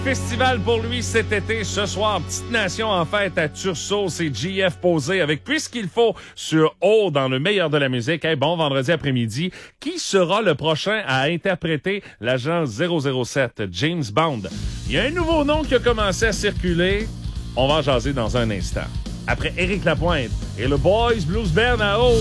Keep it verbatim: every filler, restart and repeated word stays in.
Festival pour lui cet été, ce soir, Petite Nation en fête à Tursault, c'est J F posé avec Puisqu'il faut sur O dans le meilleur de la musique. Hey, bon vendredi après-midi. Qui sera le prochain à interpréter l'agent zéro zéro sept, James Bond? Il y a un nouveau nom qui a commencé à circuler. On va en jaser dans un instant. Après Éric Lapointe et le Boys Blues Band à O.